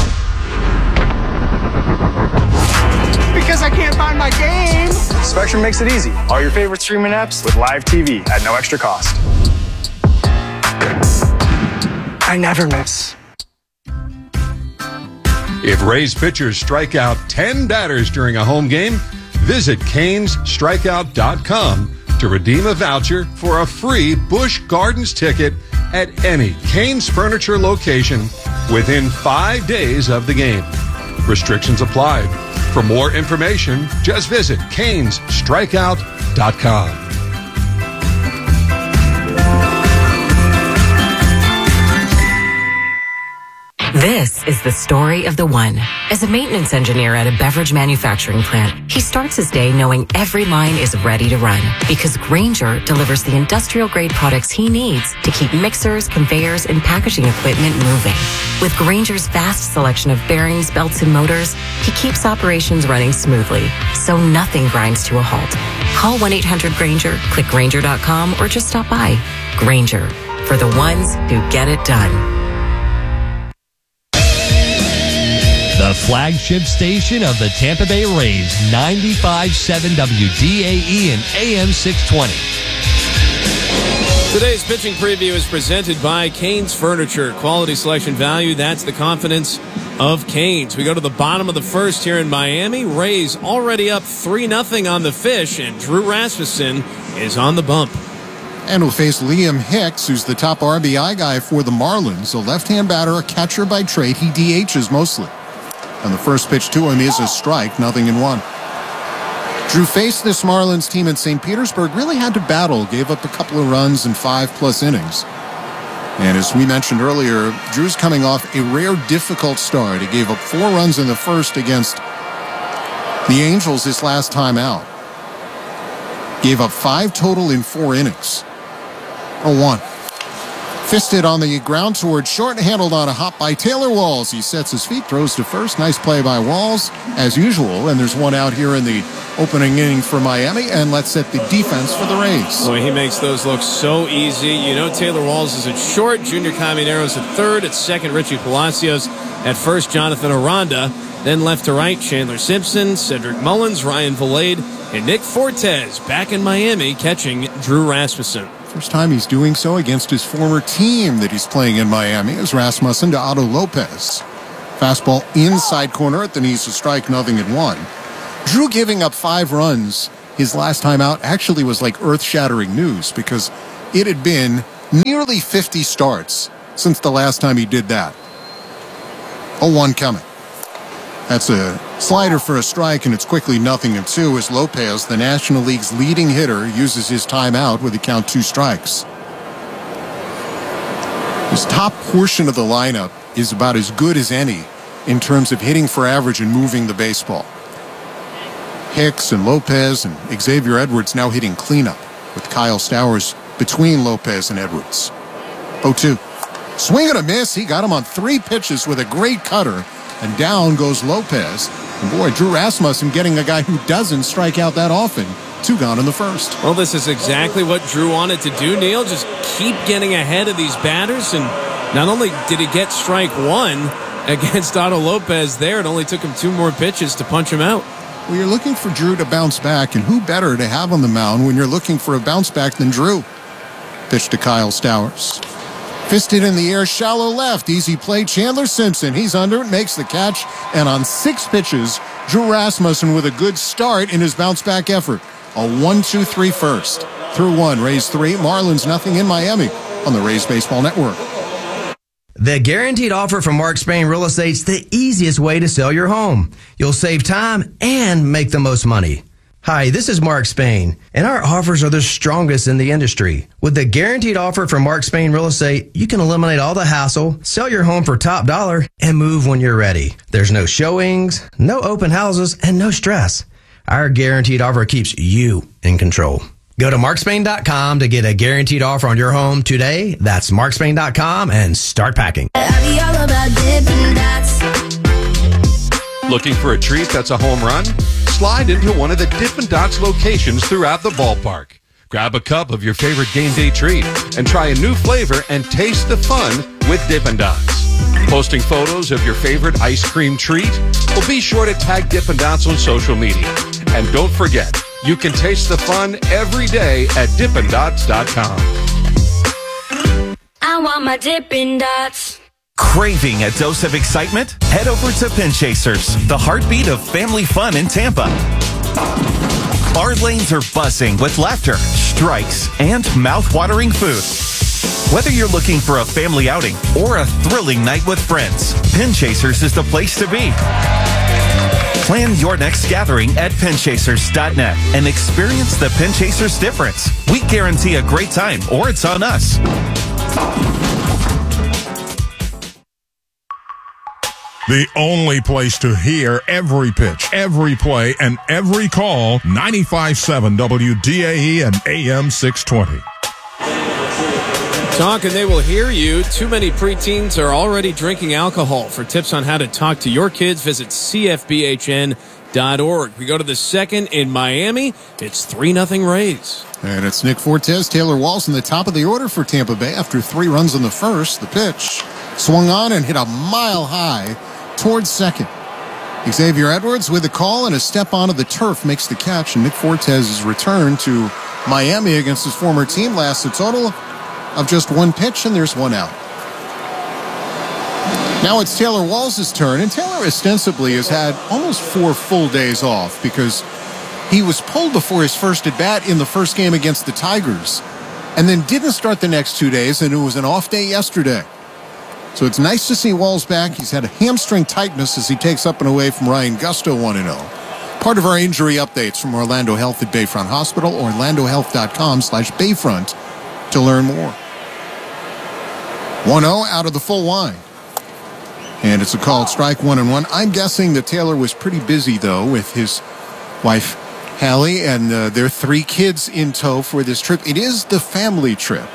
Because I can't find my game. Spectrum makes it easy. All your favorite streaming apps with live TV at no extra cost. I never miss. If Rays pitchers strike out 10 batters during a home game, visit CanesStrikeout.com to redeem a voucher for a free Busch Gardens ticket at any Canes Furniture location within 5 days of the game. Restrictions apply. For more information, just visit CanesStrikeout.com. This is the story of the one. As a maintenance engineer at a beverage manufacturing plant, he starts his day knowing every line is ready to run because Grainger delivers the industrial-grade products he needs to keep mixers, conveyors, and packaging equipment moving. With Grainger's vast selection of bearings, belts, and motors, he keeps operations running smoothly, so nothing grinds to a halt. Call 1-800-GRAINGER, click Grainger.com, or just stop by. Grainger, for the ones who get it done. The flagship station of the Tampa Bay Rays, 95.7 WDAE and AM 620. Today's pitching preview is presented by Canes Furniture. Quality, selection, value, that's the confidence of Canes. We go to the bottom of the first here in Miami. Rays already up 3-0 on the Fish, and Drew Rasmussen is on the bump. And will face Liam Hicks, who's the top RBI guy for the Marlins. A left-hand batter, a catcher by trade. He DHs mostly. And the first pitch to him is a strike, 0-1. Drew faced this Marlins team in St. Petersburg, really had to battle, gave up a couple of runs in 5+ innings. And as we mentioned earlier, Drew's coming off a rare, difficult start. He gave up 4 runs in the first against the Angels his last time out. Gave up 5 total in 4 innings. 0-1. Fisted on the ground towards short, handled on a hop by Taylor Walls. He sets his feet, throws to first. Nice play by Walls, as usual. And there's one out here in the opening inning for Miami. And let's set the defense for the Rays. Boy, he makes those look so easy. You know Taylor Walls is at short. Junior Camineiro's at third. At second, Richie Palacios. At first, Jonathan Aranda. Then left to right, Chandler Simpson, Cedric Mullins, Ryan Valade, and Nick Fortes back in Miami catching Drew Rasmussen. First time he's doing so against his former team that he's playing in Miami is Rasmussen to Otto Lopez. Fastball inside corner at the knees to strike, 0-1. Drew giving up 5 runs his last time out actually was like earth-shattering news because it had been nearly 50 starts since the last time he did that. 0-1 coming. That's a slider for a strike, and it's quickly 0-2 as Lopez, the National League's leading hitter, uses his timeout with a count 2 strikes. His top portion of the lineup is about as good as any in terms of hitting for average and moving the baseball. Hicks and Lopez and Xavier Edwards now hitting cleanup with Kyle Stowers between Lopez and Edwards. 0-2. Swing and a miss. He got him on 3 pitches with a great cutter. And down goes Lopez. And boy, Drew Rasmussen getting a guy who doesn't strike out that often. 2 gone in the first. Well, this is exactly what Drew wanted to do, Neil. Just keep getting ahead of these batters. And not only did he get strike 1 against Otto Lopez there, it only took him 2 more pitches to punch him out. Well, you're looking for Drew to bounce back, and who better to have on the mound when you're looking for a bounce back than Drew? Pitch to Kyle Stowers. Fisted in the air, shallow left. Easy play, Chandler Simpson. He's under it, makes the catch. And on 6 pitches, Drew Rasmussen with a good start in his bounce-back effort. A 1-2-3 first. Through 1, Rays 3, Marlins nothing in Miami on the Rays Baseball Network. The Guaranteed Offer from Mark Spain Real Estate's the easiest way to sell your home. You'll save time and make the most money. Hi, this is Mark Spain, and our offers are the strongest in the industry. With the Guaranteed Offer from Mark Spain Real Estate, you can eliminate all the hassle, sell your home for top dollar, and move when you're ready. There's no showings, no open houses, and no stress. Our Guaranteed Offer keeps you in control. Go to markspain.com to get a guaranteed offer on your home today. That's markspain.com and start packing. Looking for a treat that's a home run? Slide into one of the Dippin' Dots locations throughout the ballpark. Grab a cup of your favorite game day treat and try a new flavor and taste the fun with Dippin' Dots. Posting photos of your favorite ice cream treat? Well, be sure to tag Dippin' Dots on social media. And don't forget, you can taste the fun every day at DippinDots.com. I want my Dippin' Dots. Craving a dose of excitement? Head over to Pin Chasers, the heartbeat of family fun in Tampa. Our lanes are buzzing with laughter, strikes, and mouth-watering food. Whether you're looking for a family outing or a thrilling night with friends, Pin Chasers is the place to be. Plan your next gathering at pinchasers.net and experience the Pin Chasers difference. We guarantee a great time, or it's on us. The only place to hear every pitch, every play, and every call, 95.7 WDAE and AM 620. Talk and they will hear you. Too many preteens are already drinking alcohol. For tips on how to talk to your kids, visit CFBHN.org. We go to the second in Miami. It's 3-0 Rays. And it's Nick Fortes, Taylor Walls in the top of the order for Tampa Bay after 3 runs in the first. The pitch swung on and hit a mile high towards second. Xavier Edwards with a call and a step onto the turf makes the catch. And Nick Fortes' return to Miami against his former team lasts a total of just 1 pitch, and there's 1 out. Now it's Taylor Walls' turn, and Taylor ostensibly has had almost 4 full days off because he was pulled before his first at-bat in the first game against the Tigers and then didn't start the next 2 days, and it was an off day yesterday. So it's nice to see Walls back. He's had a hamstring tightness as he takes up and away from Ryan Gusto 1-0. Part of our injury updates from Orlando Health at Bayfront Hospital, orlandohealth.com/Bayfront to learn more. 1-0 out of the full line. And it's a called strike, 1-1. I'm guessing that Taylor was pretty busy, though, with his wife, Hallie, and their 3 kids in tow for this trip. It is the family trip.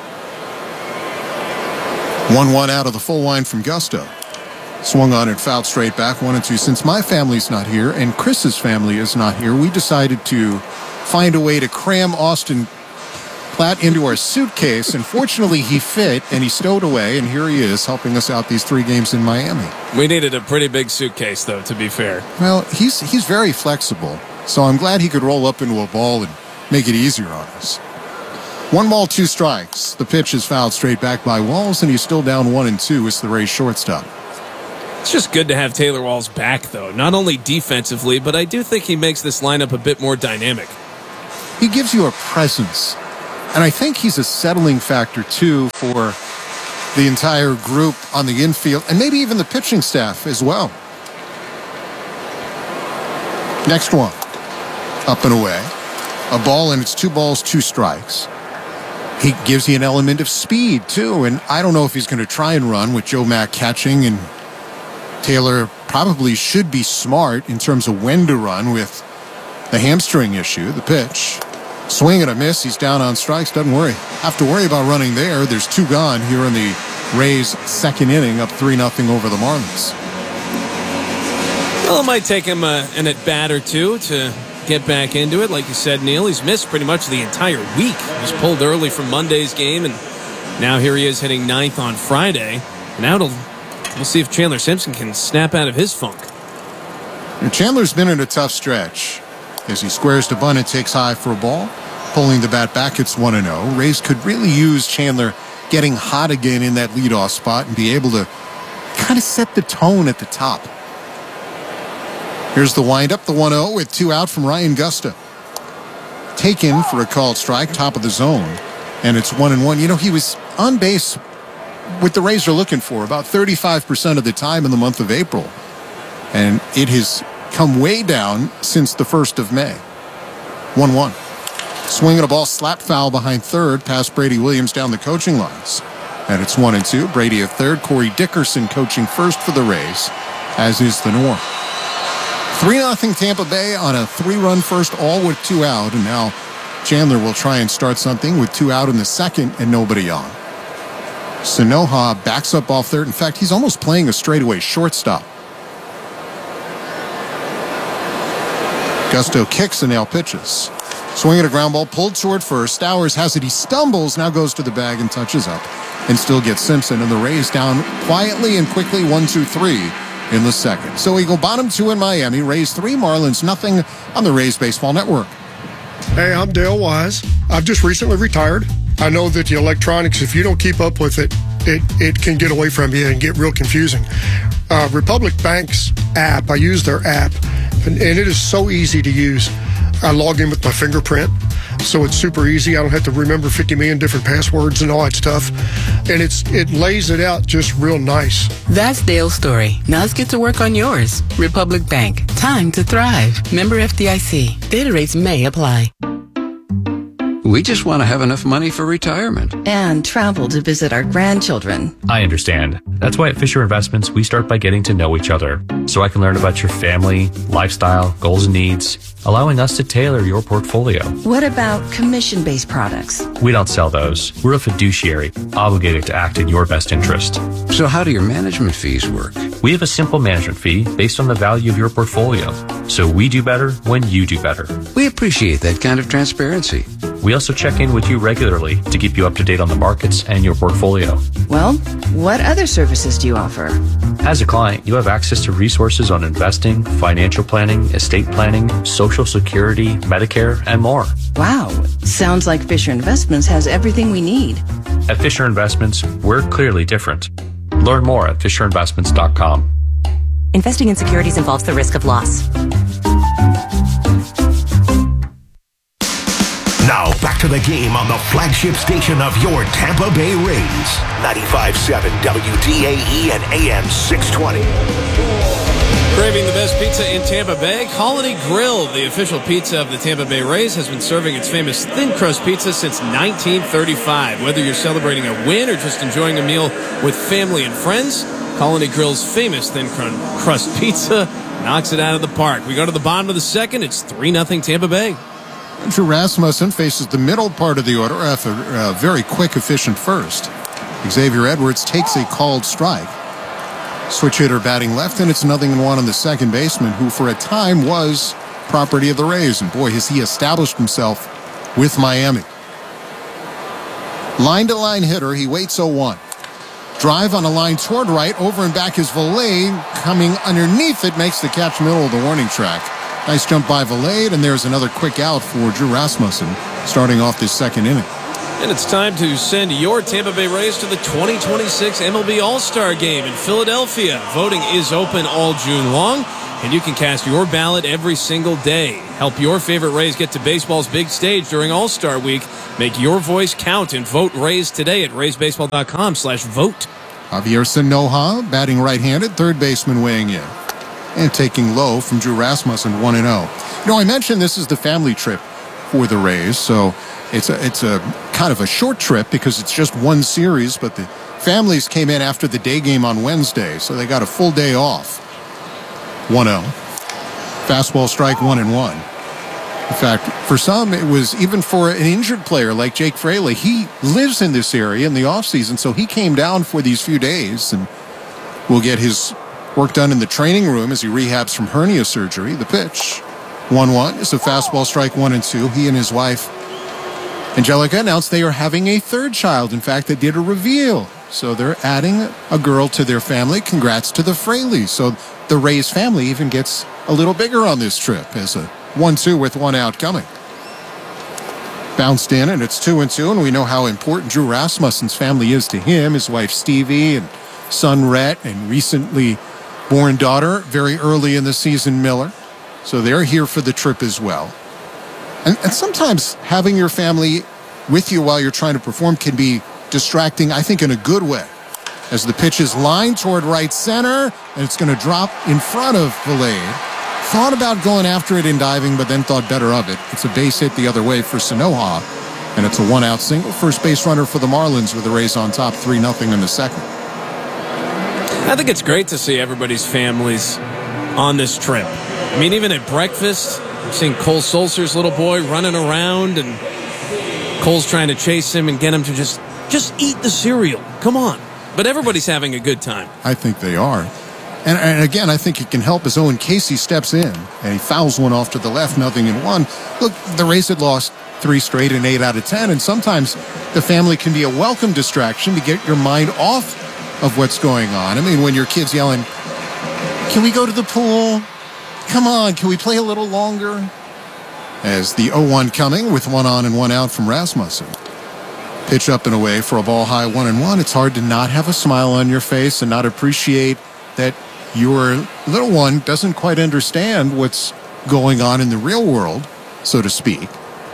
1-1 out of the full line from Gusto. Swung on and fouled straight back, 1-2. Since my family's not here and Chris's family is not here, we decided to find a way to cram Austin Platt into our suitcase, and fortunately he fit and he stowed away, and here he is helping us out these 3 games in Miami. We needed a pretty big suitcase, though, to be fair. Well, he's very flexible, so I'm glad he could roll up into a ball and make it easier on us. 1 ball, 2 strikes. The pitch is fouled straight back by Walls, and he's still down 1-2 as the Rays shortstop. It's just good to have Taylor Walls back, though, not only defensively, but I do think he makes this lineup a bit more dynamic. He gives you a presence, and I think he's a settling factor, too, for the entire group on the infield, and maybe even the pitching staff as well. Next one, up and away. A ball, and it's 2 balls, 2 strikes. He gives you an element of speed, too, and I don't know if he's going to try and run with Joe Mack catching, and Taylor probably should be smart in terms of when to run with the hamstring issue. The pitch. Swing and a miss. He's down on strikes. Doesn't have to worry about running there. There's 2 gone here in the Rays' second inning, up 3-0 over the Marlins. Well, it might take him an at-bat or 2 to get back into it. Like you said, Neil, he's missed pretty much the entire week. He was pulled early from Monday's game, and now here he is hitting 9th on Friday. Now we'll see if Chandler Simpson can snap out of his funk. And Chandler's been in a tough stretch as he squares to bunt and takes high for a ball. Pulling the bat back, it's 1-0. Rays could really use Chandler getting hot again in that leadoff spot and be able to kind of set the tone at the top. Here's the windup, the 1-0 with 2 out from Ryan Gusto. Taken for a called strike, top of the zone. And it's 1-1. You know, he was on base what the Rays are looking for about 35% of the time in the month of April. And it has come way down since the 1st of May. 1-1. Swinging a ball, slap foul behind third, past Brady Williams down the coaching lines. And it's 1-2. Brady at third, Corey Dickerson coaching first for the Rays, as is the norm. 3-0 Tampa Bay on a 3-run first, all with 2 out. And now Chandler will try and start something with 2 out in the second and nobody on. Sanoja backs up off third. In fact, he's almost playing a straightaway shortstop. Gusto kicks and now pitches. Swinging a ground ball, pulled toward first. Stowers has it. He stumbles, now goes to the bag and touches up. And still gets Simpson. And the Rays down quietly and quickly, 1-2-3 in the second. So we go bottom 2 in Miami. Rays 3, Marlins nothing on the Rays Baseball Network. Hey, I'm Dale Wise. I've just recently retired. I know that the electronics, if you don't keep up with it, it can get away from you and get real confusing. Republic Bank's app, I use their app, and it is so easy to use. I log in with my fingerprint, so it's super easy. I don't have to remember 50 million different passwords and all that stuff. And it lays it out just real nice. That's Dale's story. Now let's get to work on yours. Republic Bank. Time to thrive. Member FDIC. Data rates may apply. We just want to have enough money for retirement. And travel to visit our grandchildren. I understand. That's why at Fisher Investments, we start by getting to know each other. So I can learn about your family, lifestyle, goals and needs, allowing us to tailor your portfolio. What about commission-based products? We don't sell those. We're a fiduciary, obligated to act in your best interest. So how do your management fees work? We have a simple management fee based on the value of your portfolio. So we do better when you do better. We appreciate that kind of transparency. We also check in with you regularly to keep you up to date on the markets and your portfolio. Well, what other services do you offer? As a client, you have access to resources on investing, financial planning, estate planning, Social Security, Medicare, and more. Wow. Sounds like Fisher Investments has everything we need. At Fisher Investments, we're clearly different. Learn more at FisherInvestments.com. Investing in securities involves the risk of loss. Now back to the game on the flagship station of your Tampa Bay Rays. 95.7 WDAE and AM 620. Craving the best pizza in Tampa Bay? Colony Grill, the official pizza of the Tampa Bay Rays, has been serving its famous thin crust pizza since 1935. Whether you're celebrating a win or just enjoying a meal with family and friends, Colony Grill's famous thin crust pizza knocks it out of the park. We go to the bottom of the second. It's 3-0 Tampa Bay. Drew Rasmussen faces the middle part of the order after a very quick, efficient first. Xavier Edwards takes a called strike. Switch hitter batting left, and it's 0-1 on the second baseman, who for a time was property of the Rays. And boy, has he established himself with Miami. Line-to-line hitter, he waits 0-1. Drive on a line toward right, over and back is Valade. Coming underneath it, makes the catch middle of the warning track. Nice jump by Valade, and there's another quick out for Drew Rasmussen, starting off this second inning. And it's time to send your Tampa Bay Rays to the 2026 MLB All-Star Game in Philadelphia. Voting is open all June long, and you can cast your ballot every single day. Help your favorite Rays get to baseball's big stage during All-Star Week. Make your voice count and vote Rays today at raysbaseball.com/vote. Javier Sanoja, batting right-handed, third baseman weighing in. And taking low from Drew Rasmussen, 1-0. I mentioned this is the family trip for the Rays, so it's a kind of a short trip because it's just one series, but the families came in after the day game on Wednesday, so they got a full day off. 1-0. Fastball strike, 1-1. In fact, for some, it was even for an injured player like Jake Fraley. He lives in this area in the offseason, so he came down for these few days and will get his work done in the training room as he rehabs from hernia surgery. The pitch, 1-1. It's a fastball strike, 1-2. He and his wife Angelica announced they are having a third child. In fact, they did a reveal. So they're adding a girl to their family. Congrats to the Fraleys. So the Rays family even gets a little bigger on this trip as a 1-2 with one out coming. Bounced in, and it's 2-2, and we know how important Drew Rasmussen's family is to him. His wife Stevie and son Rhett, and recently born daughter very early in the season, Miller. So they're here for the trip as well. And sometimes having your family with you while you're trying to perform can be distracting, I think, in a good way. As the pitch is lined toward right center, and it's going to drop in front of Valade. Thought about going after it and diving, but then thought better of it. It's a base hit the other way for Sanoja, and it's a one-out single. First base runner for the Marlins with the Rays on top, 3-0 in the second. I think it's great to see everybody's families on this trip. I mean, even at breakfast, seeing Cole Sulcer's little boy running around, and Cole's trying to chase him and get him to just eat the cereal. Come on. But everybody's having a good time. I think they are. And again, I think it can help as Owen Casey steps in, and he fouls one off to the left, 0-1. Look, the Rays had lost 3 straight in 8 out of 10, and sometimes the family can be a welcome distraction to get your mind off of what's going on. I mean, when your kid's yelling, "Can we go to the pool? Come on, can we play a little longer?" As the 0-1 coming with 1 on and 1 out from Rasmussen. Pitch up and away for a ball high, 1-1. It's hard to not have a smile on your face and not appreciate that your little one doesn't quite understand what's going on in the real world, so to speak.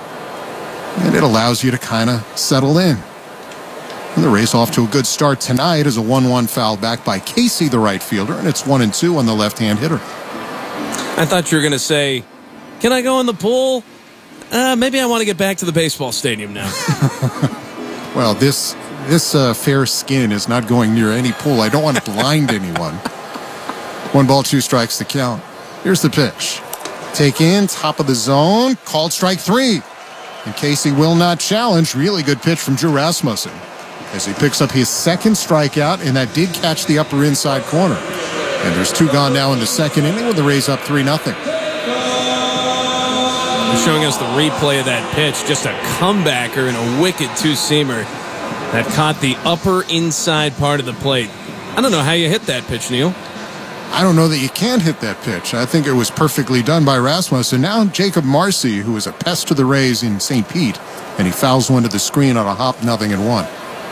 And it allows you to kind of settle in. And the Rays off to a good start tonight as a 1-1 foul back by Casey, the right fielder, and it's 1-2 on the left-hand hitter. I thought you were going to say, "Can I go in the pool? Maybe I want to get back to the baseball stadium now." Well, this fair skin is not going near any pool. I don't want to blind anyone. 1 ball, 2 strikes to count. Here's the pitch. Take in, top of the zone, called strike 3. And Casey will not challenge. Really good pitch from Drew Rasmussen as he picks up his second strikeout, and that did catch the upper inside corner. And there's 2 gone now in the second inning with the Rays up 3-0. They're showing us the replay of that pitch. Just a comebacker and a wicked 2-seamer that caught the upper inside part of the plate. I don't know how you hit that pitch, Neil. I don't know that you can hit that pitch. I think it was perfectly done by Rasmussen. Now Jacob Marcy, who is a pest to the Rays in St. Pete, and he fouls one to the screen on a hop, 0-1.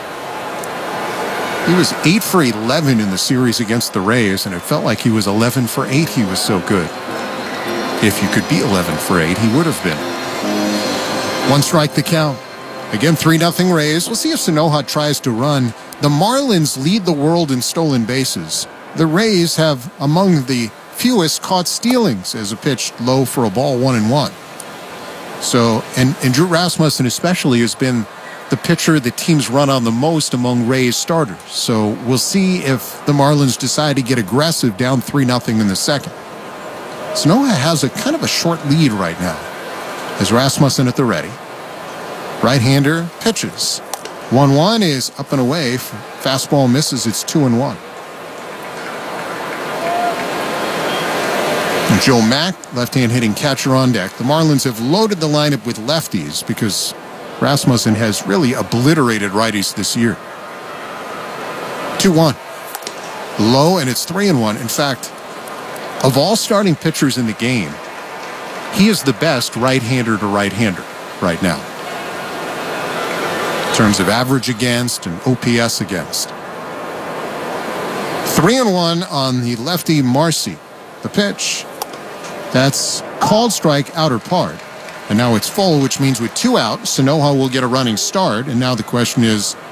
He was 8 for 11 in the series against the Rays, and it felt like he was 11 for 8. He was so good. If you could be 11 for 8, he would have been. 1 strike the count. Again, 3-0 Rays. We'll see if Sanoja tries to run. The Marlins lead the world in stolen bases. The Rays have among the fewest caught stealings as a pitch low for a ball 1-1. So, and Drew Rasmussen especially has been the pitcher the teams run on the most among Rays starters. So we'll see if the Marlins decide to get aggressive down 3-0 in the second. Sanoja has a kind of a short lead right now as Rasmussen at the ready. Right-hander pitches. 1-1 is up and away. Fastball misses. It's 2-1. Joe Mack, left-hand hitting catcher on deck. The Marlins have loaded the lineup with lefties because Rasmussen has really obliterated righties this year. 2-1. Low, and it's 3-1. In fact, of all starting pitchers in the game, he is the best right-hander to right-hander right now in terms of average against and OPS against. 3-1 on the lefty Marcy. The pitch, that's called strike, outer part. And now it's full, which means with 2 out, Sanoja will get a running start. And now the question is,